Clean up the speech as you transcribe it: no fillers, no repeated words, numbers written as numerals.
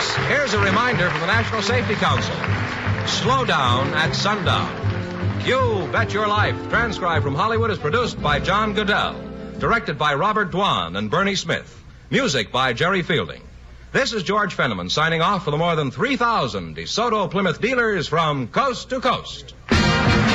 here's a reminder from the National Safety Council. Slow down at sundown. You Bet Your Life, transcribed from Hollywood, is produced by John Goodell. Directed by Robert Dwan and Bernie Smith. Music by Jerry Fielding. This is George Fenneman signing off for the more than 3,000 DeSoto Plymouth dealers from coast to coast.